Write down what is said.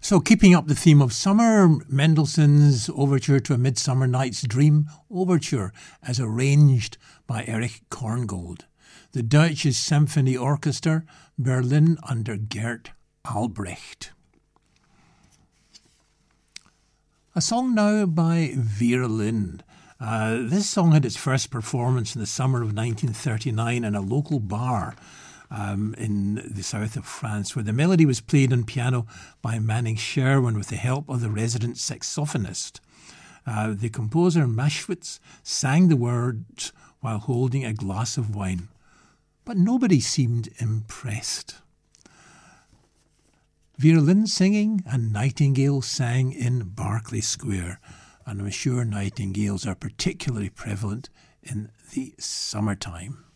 So, keeping up the theme of summer, Mendelssohn's Overture to A Midsummer Night's Dream Overture, as arranged by Erich Korngold. The Deutsche Symphony Orchestra, Berlin, under Gert Albrecht. A song now by Vera Lynn. This song had its first performance in the summer of 1939 in a local bar in the south of France, where the melody was played on piano by Manning Sherwin with the help of the resident saxophonist. The composer Maschwitz sang the words while holding a glass of wine, but nobody seemed impressed. Vera Lynn singing and Nightingale sang in Berkeley Square, and I'm sure nightingales are particularly prevalent in the summertime.